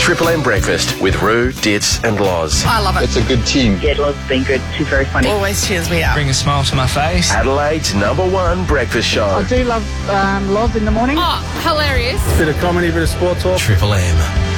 Triple M Breakfast with Roo, Ditz and Loz. I love it. It's a good team. Yeah, Loz has been good. She's very funny. Always cheers me up. Bring a smile to my face. Adelaide's #1 breakfast show. I do love Loz in the morning. Oh, hilarious. Bit of comedy, bit of sport talk. Triple M.